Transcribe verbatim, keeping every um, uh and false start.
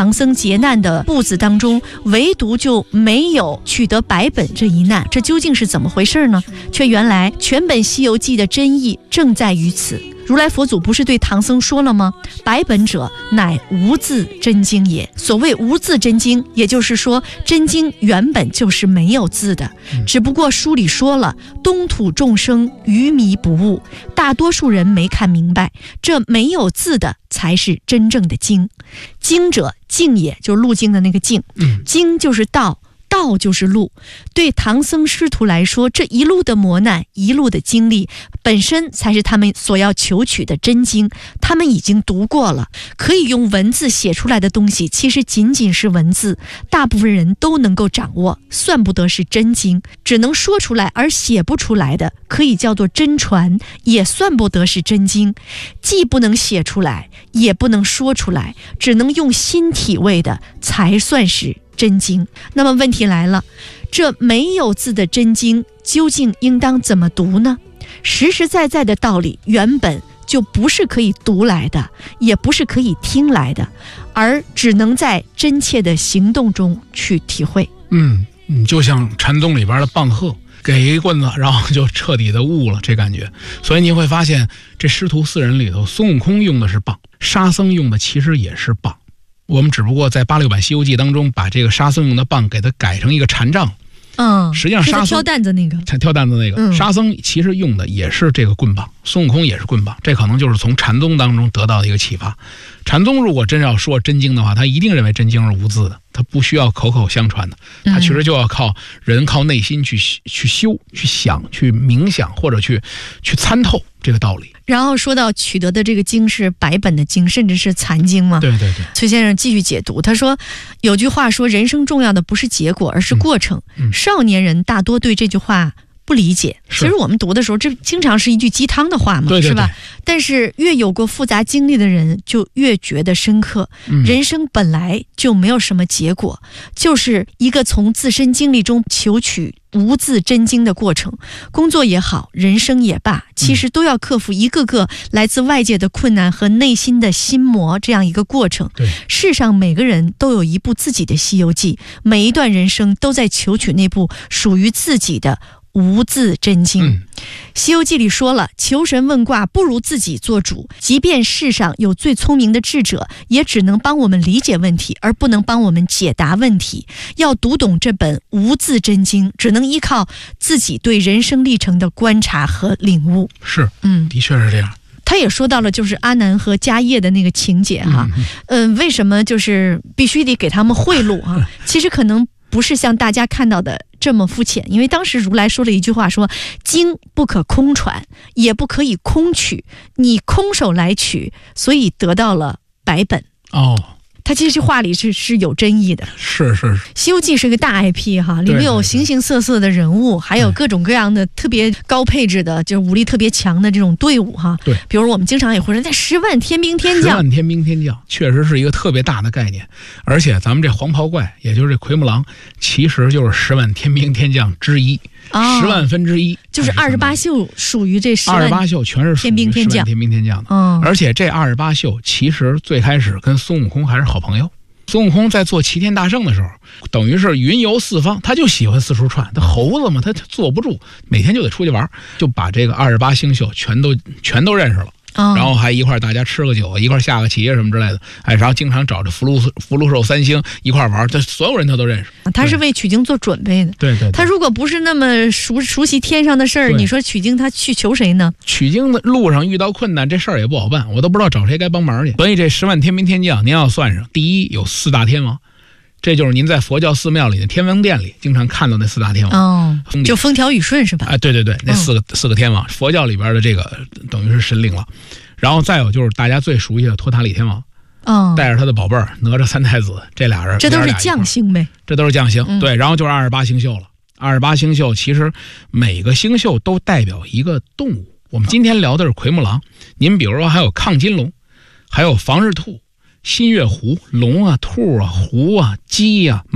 唐僧劫难的步子当中，唯独就没有取得百本这一难，这究竟是怎么回事呢？却原来全本西游记的真意正在于此。如来佛祖不是对唐僧说了吗？百本者，乃无字真经也。所谓无字真经，也就是说真经原本就是没有字的，只不过书里说了东土众生愚迷不悟，大多数人没看明白，这没有字的才是真正的经。经者径也，就是路径的那个径，经就是道，道就是路。对唐僧师徒来说，这一路的磨难，一路的经历，本身才是他们所要求取的真经。他们已经读过了，可以用文字写出来的东西，其实仅仅是文字，大部分人都能够掌握，算不得是真经。只能说出来而写不出来的，可以叫做真传，也算不得是真经。既不能写出来，也不能说出来，只能用心体味的，才算是真经。那么问题来了，这没有字的真经究竟应当怎么读呢？实实在在的道理原本就不是可以读来的，也不是可以听来的，而只能在真切的行动中去体会。 嗯，你就像禅宗里边的棒喝，给一棍子然后就彻底的悟了，这感觉。所以你会发现这师徒四人里头，孙悟空用的是棒，沙僧用的其实也是棒。我们只不过在八六版西游记当中把这个沙僧用的棒给它改成一个禅杖。 嗯， 实际上沙僧挑担子那个挑担子那个、嗯、沙僧其实用的也是这个棍棒，孙悟空也是棍棒，这可能就是从禅宗当中得到的一个启发。禅宗如果真要说真经的话，他一定认为真经是无字的，他不需要口口相传的，他其实就要靠人靠内心去去修、去想、去冥想，或者去去参透这个道理。 然后说到取得的这个经是百本的经，甚至是残经嘛。 对对对。 崔先生继续解读，他说有句话说人生重要的不是结果，而是过程。嗯嗯、少年人大多对这句话不理解，其实我们读的时候，这经常是一句鸡汤的话嘛， 对对对， 是吧？但是越有过复杂经历的人，就越觉得深刻。嗯、人生本来就没有什么结果，就是一个从自身经历中求取无字真经的过程。工作也好，人生也罢，其实都要克服一个个来自外界的困难和内心的心魔这样一个过程。 对， 世上每个人都有一部自己的西游记，每一段人生都在求取那部属于自己的无字真经。嗯、西游记里说了，求神问卦不如自己做主，即便世上有最聪明的智者，也只能帮我们理解问题，而不能帮我们解答问题。要读懂这本无字真经，只能依靠自己对人生历程的观察和领悟。 是，嗯，的确是这样。 他也说到了就是阿难和迦叶的那个情节哈，嗯、呃，为什么就是必须得给他们贿赂啊？其实可能不是像大家看到的这么肤浅，因为当时如来说了一句话，说经不可空传，也不可以空取，你空手来取，所以得到了百本。哦，他其实这话里是是有真意的。 是是是， 西游记是个大 I P 哈，里面有形形色色的人物，还有各种各样的特别高配置的，就是武力特别强的这种队伍哈。对，比如我们经常也会说，在十万天兵天将， 十万天兵天将确实是一个特别大的概念，而且咱们这黄袍怪，也就是这奎木狼，其实就是十万天兵天将之一。哦、十万分之一， 就是二十八宿属于这十万， 二十八宿全是天兵天将， 天兵天将的。嗯，而且这二十八宿其实最开始跟孙悟空还是好朋友。孙悟空在做齐天大圣的时候，等于是云游四方，他就喜欢四处窜，他猴子嘛，他坐不住，每天就得出去玩，就把这个二十八星宿全都全都认识了。哦、然后还一块大家吃个酒，一块下个棋什么之类的，哎，然后经常找着福禄福禄寿三星一块玩，这所有人他都认识。 他是为取经做准备的。对 对, 对，他如果不是那么熟熟悉天上的事儿，你说取经他去求谁呢？ 取经的路上遇到困难，这事儿也不好办，我都不知道找谁该帮忙去。所以这十万天兵天将，您要算上，第一有四大天王。这就是您在佛教寺庙里的天王殿里经常看到那四大天王哦，就风调雨顺是吧？ 哎，对对对，那四个、嗯、四个天王，佛教里边的这个等于是神灵了。然后再有就是大家最熟悉的托塔李天王，哦，带着他的宝贝儿哪吒三太子，这俩人， 这都是将星呗， 这都是将星、嗯。对，然后就是二十八星宿了。二十八星宿其实每个星宿都代表一个动物。我们今天聊的是奎木狼，您比如说还有亢金龙，还有房日兔、新月狐、龙啊、兔啊、狐啊、鸡啊。